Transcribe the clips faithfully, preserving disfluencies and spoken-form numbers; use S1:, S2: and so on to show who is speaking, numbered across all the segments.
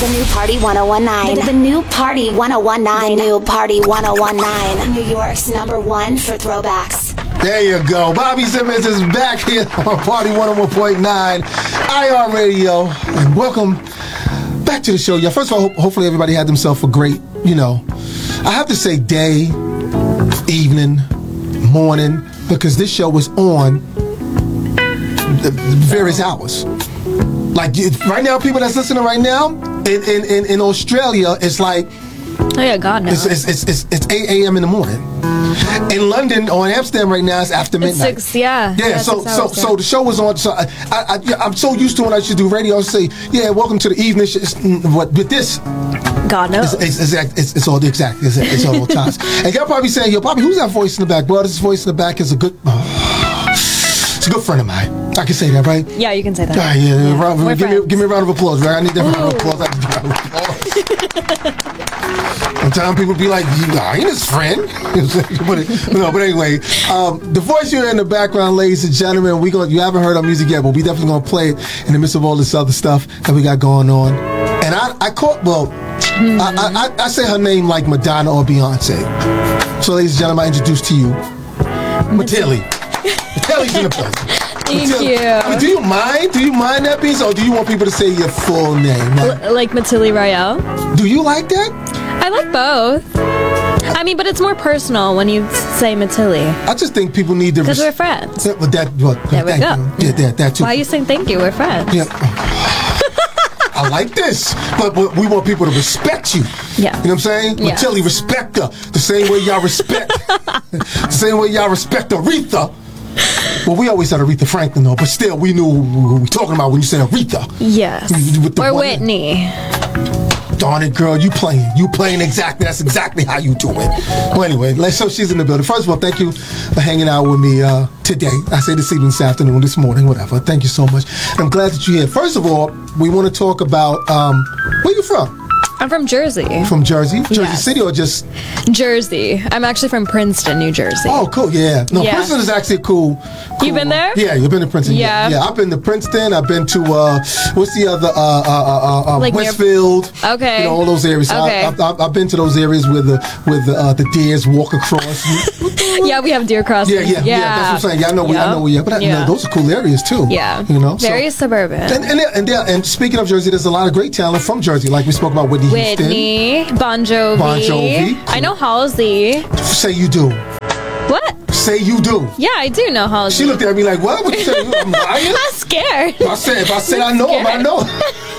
S1: The new Party one oh one nine. The, the new Party one oh one nine. The new Party one oh one nine. New York's number one for throwbacks.
S2: There you go. Bobby Simmons is back here on Party one oh one point nine I R Radio. And welcome back to the show. Yeah, first of all, ho- hopefully everybody had themselves a great, you know, I have to say day, evening, morning, because this show was on various hours. Like right now, people that's listening right now in in, in, in Australia, it's like
S3: oh yeah, God knows.
S2: It's it's it's, it's eight a.m. in the morning. In London or in Amsterdam right now, it's after midnight.
S3: It's six, yeah.
S2: Yeah,
S3: yeah
S2: so
S3: six
S2: so
S3: hours,
S2: so
S3: yeah.
S2: the show was on. So I, I, I I'm so used to when I should do radio. I say, yeah, welcome to the evening. Sh- what with this?
S3: God knows.
S2: It's, it's, it's, it's, it's all the exact. It's, it's all times. And y'all probably saying, yo, Bobby, who's that voice in the back? Well, this voice in the back is a good. Oh, it's a good friend of mine. I can say that, right?
S3: Yeah, you can say that.
S2: All right, yeah,
S3: yeah.
S2: Round, give, me, give me a round of applause, right? I need that round of applause. I need that round of applause. Sometimes people be like, I ain't his friend. but, no, but anyway, um, the voice you're in the background, ladies and gentlemen, we gonna, you haven't heard our music yet, but we definitely going to play it in the midst of all this other stuff that we got going on. And I, I caught, well, mm-hmm. I, I, I say her name like Madonna or Beyonce. So, ladies and gentlemen, I introduce to you Matilly. Matilly's in the place.
S3: Thank
S2: Matilly.
S3: you.
S2: I mean, do you mind? Do you mind that piece, or do you want people to say your full name? Like,
S3: L- like Matilly Royale.
S2: Do you like that?
S3: I like both. I mean, but it's more personal when you say Matilly.
S2: I just think people need to.
S3: Because
S2: res-
S3: we're friends.
S2: Yeah, well, that, well,
S3: there we
S2: thank
S3: go.
S2: You. Yeah, that, that too.
S3: Why are you saying thank you? We're friends.
S2: Yeah. I like this, but, but we want people to respect you.
S3: Yeah.
S2: You know what I'm saying?
S3: Yeah.
S2: Matilly, respect her the same way y'all respect, the same way y'all respect Aretha. Well, we always said Aretha Franklin, though, but still, we knew what we were talking about when you said Aretha.
S3: Yes.
S2: With the
S3: or
S2: one,
S3: Whitney.
S2: Darn it, girl, you playing. You playing exactly. That's exactly how you do it. Well, anyway, let's, so she's in the building. First of all, thank you for hanging out with me uh, today. I say this evening, this afternoon, this morning, whatever. Thank you so much. I'm glad that you're here. First of all, we want to talk about, um, where you from?
S3: I'm from Jersey.
S2: From Jersey? Jersey
S3: Yes.
S2: City or just...
S3: Jersey. I'm actually from Princeton, New Jersey.
S2: Oh, cool, yeah. No,
S3: Yeah.
S2: Princeton is actually cool, cool.
S3: You've been there?
S2: Yeah, you've been to Princeton.
S3: Yeah.
S2: Yeah, I've been to Princeton. I've been to, uh, what's the other, uh, uh, uh, uh,
S3: Like near-
S2: Westfield.
S3: Okay.
S2: You know, all those areas. So
S3: Okay.
S2: I, I, I've been to those areas where the, where the, uh, the deers walk across.
S3: Yeah, we have deer crossing.
S2: Yeah, yeah, yeah, that's what I'm saying. Yeah, I know, we, I know, yeah, but I,
S3: Yeah.
S2: you know, those are cool areas too.
S3: Yeah.
S2: You know,
S3: Very
S2: so,
S3: suburban.
S2: and and, and, and and speaking of Jersey, there's a lot of great talent from Jersey. Like we spoke about Whitney,
S3: Whitney,
S2: Houston.
S3: Bon Jovi.
S2: Bon Jovi.
S3: I know Halsey.
S2: Say you do.
S3: What?
S2: Say you do.
S3: Yeah, I do know Halsey.
S2: She looked at me like, what? What you say? I'm lying?
S3: I'm scared.
S2: If I say, if I say I know him, I know him.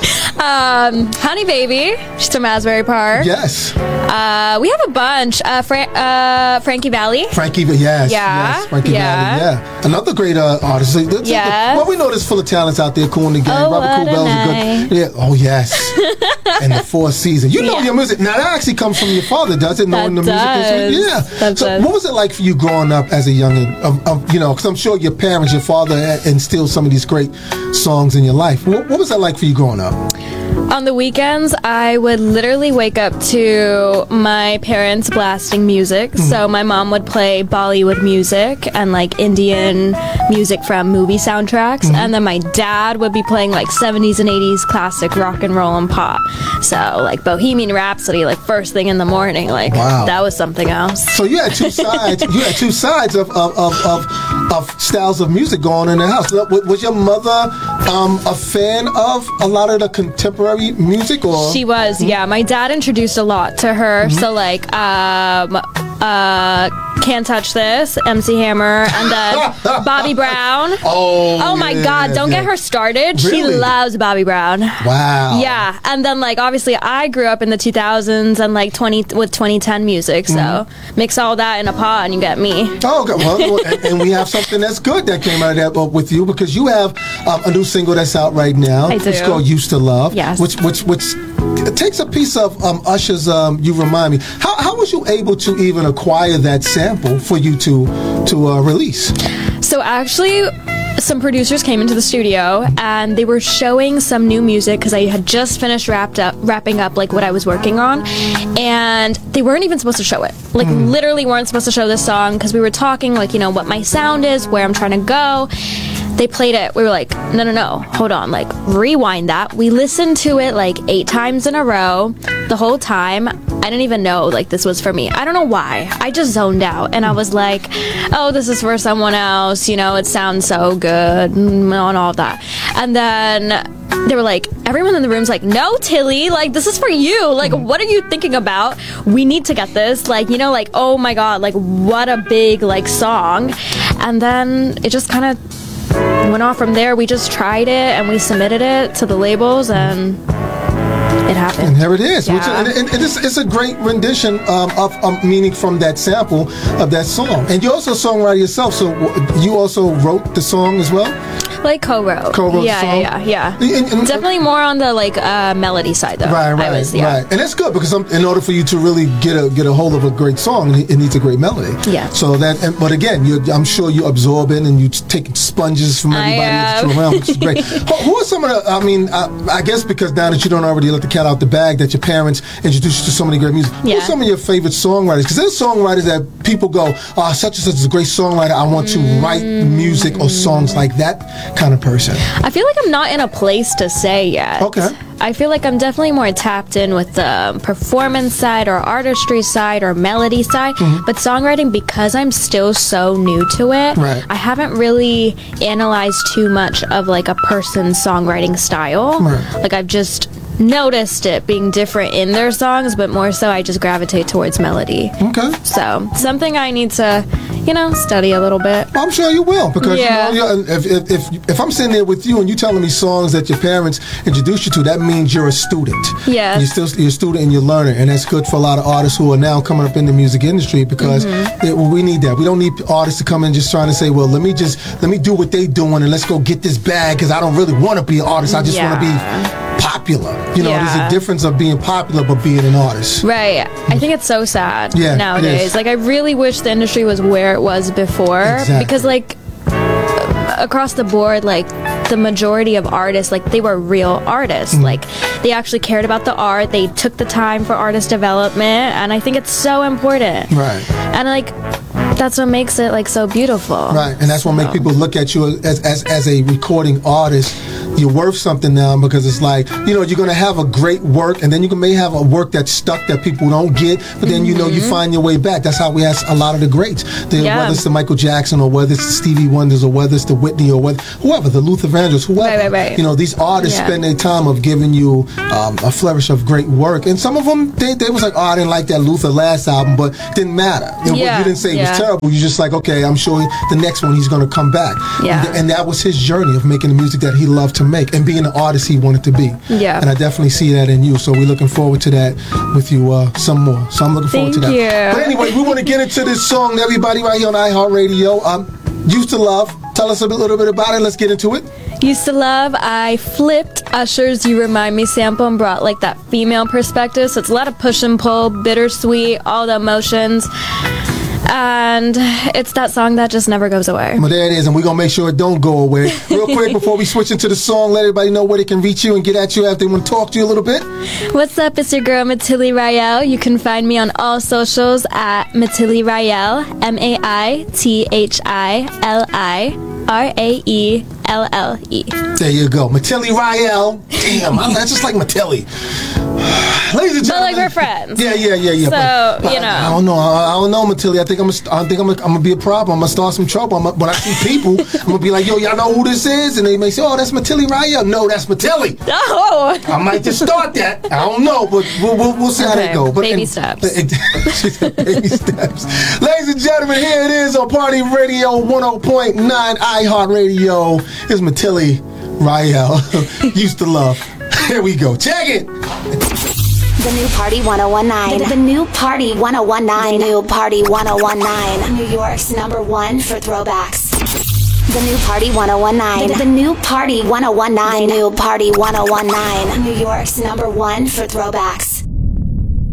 S3: Um, Honey Baby. She's from Asbury Park.
S2: Yes.
S3: Uh, we have a bunch. Uh, Fra- uh, Frankie Valli.
S2: Frankie, yes.
S3: Yeah,
S2: Yes, Frankie
S3: yeah.
S2: Valli, yeah. Another great uh, artist. There's-
S3: Yes.
S2: Well, we know there's full of talents out there. Cool in the game.
S3: Oh,
S2: Robert
S3: what a
S2: Cool Bell's a
S3: night.
S2: good. Yeah. Oh, yes. And the Four Seasons. You know
S3: Yeah.
S2: your music. Now, that actually comes from your father, does it? Knowing
S3: That
S2: the music
S3: does.
S2: instrument? Yeah.
S3: That
S2: so,
S3: does.
S2: what was it like for you growing up as a youngin'? Of, of, you know, because I'm sure your parents, your father instilled some of these great songs in your life. What, what was that like for you growing up?
S3: On the weekends, I would literally wake up to my parents blasting music.
S2: Mm.
S3: So my mom would play Bollywood music and like Indian music from movie soundtracks.
S2: Mm-hmm.
S3: And then my dad would be playing like seventies and eighties classic rock and roll and pop. So like Bohemian Rhapsody, like first thing in the morning. Like
S2: Wow.
S3: that was something else.
S2: So you had two sides. You had two sides of of, of, of of styles of music going in the house. Was was your mother um, a fan of a lot of the contemporary music, or
S3: She was, yeah. My dad introduced a lot to her.
S2: Mm-hmm.
S3: So like, um, uh, Can't Touch This, M C Hammer, and then Bobby Brown.
S2: Oh,
S3: Oh my
S2: yeah,
S3: God! Don't
S2: yeah.
S3: get her started. She
S2: Really?
S3: loves Bobby Brown.
S2: Wow.
S3: Yeah, and then like obviously I grew up in the two thousands and like twenty with twenty ten music. So
S2: Mm-hmm.
S3: mix all that in a pot and you get me.
S2: Oh, okay. Well, well, and, and we have something that's good that came out of that uh, with you, because you have um, a new single that's out right now.
S3: I do.
S2: It's called "Used to Love."
S3: Yes.
S2: Which which which it takes a piece of um, Usher's. Um, you remind me. How how was you able to even acquire that sample for you to to uh, release?
S3: So actually, some producers came into the studio and they were showing some new music because I had just finished wrapped up, wrapping up like what I was working on, and they weren't even supposed to show it. Like
S2: Mm.
S3: literally weren't supposed to show this song because we were talking like you know what my sound is, where I'm trying to go. they played it. We were like, no, no, no, hold on, like rewind that. We listened to it like eight times in a row the whole time. I didn't even know like this was for me. I don't know why. I just zoned out and I was like, oh, this is for someone else. You know, it sounds so good and all of that. And then they were like, everyone in the room's like, no, Tilly, like this is for you. Like, what are you thinking about? We need to get this. Like, you know, like, oh my God, like what a big like song. And then it just kind of went off from there. We just tried it and we submitted it to the labels and it happened.
S2: And here it is.
S3: Yeah.
S2: Which, and, and, and it's, it's a great rendition um, of, of meaning from that sample of that song. And you're also a songwriter yourself, so you also wrote the song as well?
S3: Like co-wrote.
S2: Co-wrote
S3: yeah,
S2: the song?
S3: yeah, yeah,
S2: yeah. And, and,
S3: Definitely more on the like uh, melody side though.
S2: Right, right,
S3: I was, yeah.
S2: right. And that's good because um, in order for you to really get a get a hold of a great song, it, it needs a great melody.
S3: Yeah.
S2: So that, and, but again, you're, I'm sure you absorb it and you take sponges from everybody that you're around, which is great. who, who are some of the? I mean, I, I guess because now that you don't already let the cat out the bag, that your parents introduced you to so many great music.
S3: Yeah.
S2: Who are some of your favorite songwriters? Because there's songwriters that people go, oh, such and such is a great songwriter. I want to
S3: Mm.
S2: write music or songs like that kind of person.
S3: I feel like I'm not in a place to say yet.
S2: Okay.
S3: I feel like I'm definitely more tapped in with the performance side or artistry side or melody side. Mm-hmm. But songwriting, because I'm still so new to it,
S2: right.
S3: I haven't really analyzed too much of like a person's songwriting style.
S2: Right.
S3: Like I've just noticed it being different in their songs, but more so I just gravitate towards melody.
S2: Okay.
S3: So something I need to, you know, study a little bit.
S2: I'm sure you will because
S3: Yeah.
S2: you know, if, if, if, if I'm sitting there with you and you telling me songs that your parents introduced you to, that means you're a student.
S3: Yes.
S2: You're still you're a student and you're learning, and that's good for a lot of artists who are now coming up in the music industry because
S3: Mm-hmm.
S2: it, we need that. We don't need artists to come in just trying to say, well, let me just let me do what they doing and let's go get this bag because I don't really want to be an artist. I just want to
S3: Yeah.
S2: be popular. You know,
S3: Yeah.
S2: there's a difference of being popular but being an artist.
S3: Right. I think it's so sad
S2: Yeah, it
S3: nowadays.
S2: is.
S3: Like, I really wish the industry was where it was before.
S2: Exactly.
S3: Because, like, across the board, like, the majority of artists, like, they were real artists.
S2: Mm-hmm.
S3: Like, they actually cared about the art. They took the time for artist development. And I think it's so important.
S2: Right.
S3: And, like, that's what makes it, like, so beautiful.
S2: Right, and that's what
S3: So-
S2: make people look at you as, as as a recording artist. You're worth something now because it's like, you know, you're going to have a great work and then you can, may have a work that's stuck that people don't get, but then, you know, you find your way back. That's how we have a lot of the greats. The,
S3: Yeah.
S2: Whether it's the Michael Jackson or whether it's the Stevie Wonders or whether it's the Whitney or whether, whoever, the Luther Vandross, whoever.
S3: Right, right, right.
S2: You know, these artists
S3: Yeah.
S2: spend their time of giving you um, a flourish of great work. And some of them, they, they was like, oh, I didn't like that Luther last album, but it didn't matter. It,
S3: Yeah,
S2: You didn't say it
S3: yeah.
S2: was terrible. You just like, okay, I'm sure the next one he's going to come back.
S3: Yeah.
S2: And, and that was his journey of making the music that he loved to make and being the artist he wanted to be.
S3: Yeah.
S2: And I definitely see that in you. So we're looking forward to that with you uh, some more. So I'm looking forward
S3: Thank
S2: to that.
S3: you.
S2: But anyway, we want to get into this song, everybody, right here on iHeartRadio. Um, Used to Love. Tell us a bit- little bit about it. Let's get into it.
S3: Used to Love, I flipped Usher's You Remind Me sample and brought like that female perspective. So it's a lot of push and pull, bittersweet, all the emotions. And it's that song that just never goes away.
S2: Well, there it is, and we're going to make sure it don't go away. Real quick, before we switch into the song, let everybody know where they can reach you and get at you if they want to talk to you a little bit.
S3: What's up? It's your girl, Matilli Rael. You can find me on all socials at Matilli Rael, M A I T H I L I R A E L L E.
S2: There you go. Matilli Rael. Damn, I, that's just like Matilli. Ladies and
S3: But
S2: gentlemen.
S3: like we're friends.
S2: Yeah, yeah, yeah, yeah.
S3: So,
S2: but, but
S3: you know.
S2: I, I don't know. I, I don't know, Matilli. I think I'm. A, I think I'm. A, I'm gonna be a problem. I'm gonna start some trouble. I'm a, when I see people, I'm gonna be like, "Yo, y'all know who this is?" And they may say, "Oh, that's Matilli Rael." No, that's Matilli.
S3: Oh!
S2: I might just start that. I don't know, but we'll we'll, we'll see how
S3: Okay,
S2: that goes. But
S3: baby
S2: and-
S3: steps.
S2: She said baby steps. Ladies and gentlemen, here it is on Party Radio one oh point nine iHeartRadio. Here's Matilli Rael. Used to Love. Here we go. Check it.
S1: The new Party one oh one nine. The, the new Party one oh one nine. The new Party one oh one nine. New York's number one for throwbacks. The new Party one oh one nine. The, the new Party one oh one nine. The new Party one oh one nine. New York's number one for throwbacks.